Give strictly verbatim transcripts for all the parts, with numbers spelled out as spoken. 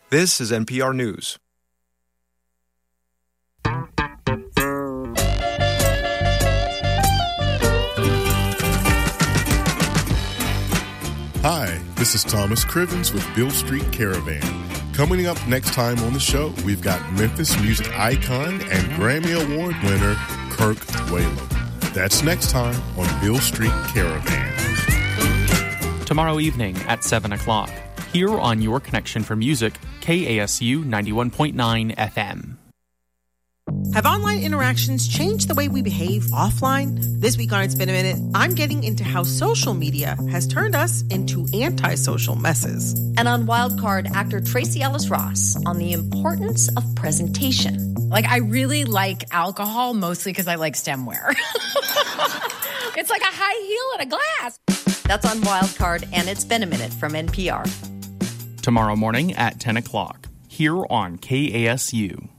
This is N P R News. Hi, this is Thomas Crivens with Beale Street Caravan. Coming up next time on the show, we've got Memphis music icon and Grammy Award winner Kirk Whalum. That's next time on Beale Street Caravan. Tomorrow evening at seven o'clock, here on Your Connection for Music, K A S U ninety-one point nine F M. Have online interactions changed the way we behave offline? This week on It's Been a Minute, I'm getting into how social media has turned us into antisocial messes. And on Wildcard, actor Tracy Ellis Ross on the importance of presentation. Like, I really like alcohol, mostly because I like stemware. It's like a high heel and a glass. That's on Wildcard, and It's Been a Minute from N P R. Tomorrow morning at ten o'clock, here on K A S U.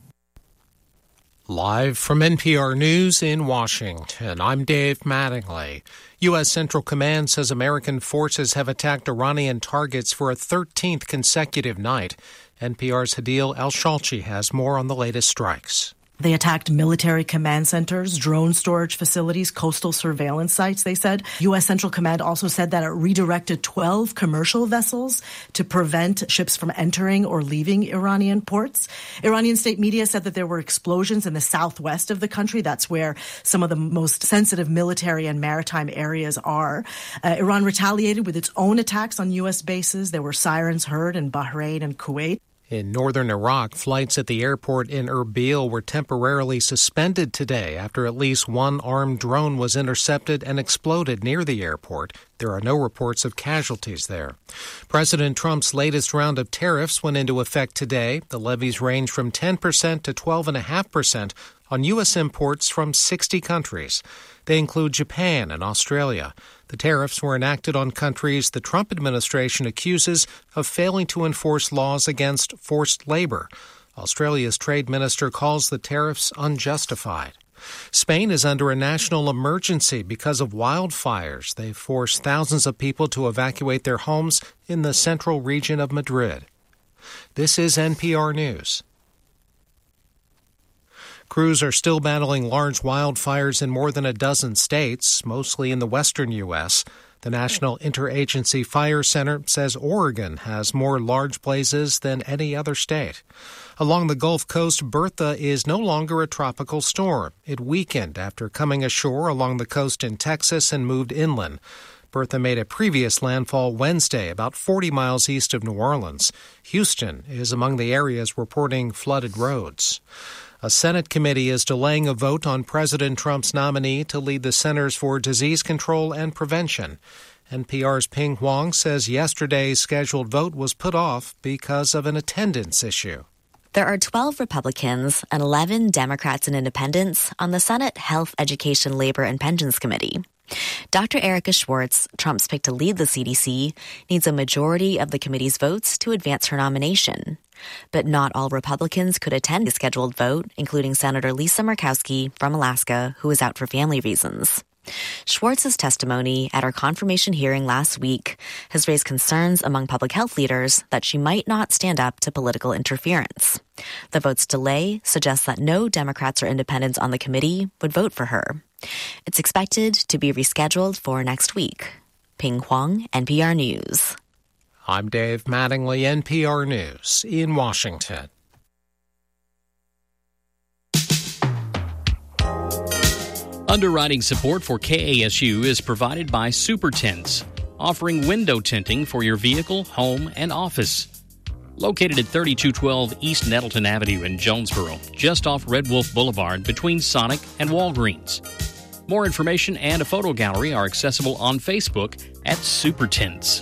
Live from N P R News in Washington, I'm Dave Mattingly. U S. Central Command says American forces have attacked Iranian targets for a thirteenth consecutive night. N P R's Hadil El-Shalchi has more on the latest strikes. They attacked military command centers, drone storage facilities, coastal surveillance sites, they said. U S. Central Command also said that it redirected twelve commercial vessels to prevent ships from entering or leaving Iranian ports. Iranian state media said that there were explosions in the southwest of the country. That's where some of the most sensitive military and maritime areas are. Uh, Iran retaliated with its own attacks on U S bases. There were sirens heard in Bahrain and Kuwait. In northern Iraq, flights at the airport in Erbil were temporarily suspended today after at least one armed drone was intercepted and exploded near the airport. There are no reports of casualties there. President Trump's latest round of tariffs went into effect today. The levies range from ten percent to twelve point five percent on U S imports from sixty countries. They include Japan and Australia. The tariffs were enacted on countries the Trump administration accuses of failing to enforce laws against forced labor. Australia's trade minister calls the tariffs unjustified. Spain is under a national emergency because of wildfires. They've forced thousands of people to evacuate their homes in the central region of Madrid. This is N P R News. Crews are still battling large wildfires in more than a dozen states, mostly in the western U S. The National Interagency Fire Center says Oregon has more large blazes than any other state. Along the Gulf Coast, Bertha is no longer a tropical storm. It weakened after coming ashore along the coast in Texas and moved inland. Bertha made a previous landfall Wednesday, about forty miles east of New Orleans. Houston is among the areas reporting flooded roads. A Senate committee is delaying a vote on President Trump's nominee to lead the Centers for Disease Control and Prevention. N P R's Ping Huang says yesterday's scheduled vote was put off because of an attendance issue. There are twelve Republicans and eleven Democrats and independents on the Senate Health, Education, Labor, and Pensions Committee. Doctor Erica Schwartz, Trump's pick to lead the C D C, needs a majority of the committee's votes to advance her nomination. But not all Republicans could attend the scheduled vote, including Senator Lisa Murkowski from Alaska, who is out for family reasons. Schwartz's testimony at her confirmation hearing last week has raised concerns among public health leaders that she might not stand up to political interference. The vote's delay suggests that no Democrats or independents on the committee would vote for her. It's expected to be rescheduled for next week. Ping Huang, N P R News. I'm Dave Mattingly, N P R News in Washington. Underwriting support for K A S U is provided by Super Tints, offering window tinting for your vehicle, home, and office. Located at thirty-two twelve East Nettleton Avenue in Jonesboro, just off Red Wolf Boulevard between Sonic and Walgreens. More information and a photo gallery are accessible on Facebook at Super Tints.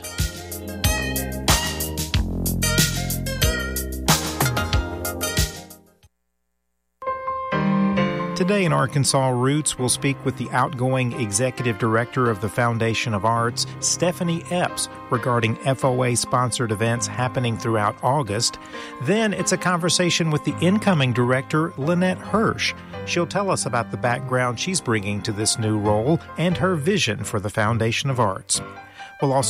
Today in Arkansas Roots, we'll speak with the outgoing executive director of the Foundation of Arts, Stephanie Epps, regarding F O A-sponsored events happening throughout August. Then it's a conversation with the incoming director, Lynette Hirsch. She'll tell us about the background she's bringing to this new role and her vision for the Foundation of Arts. We'll also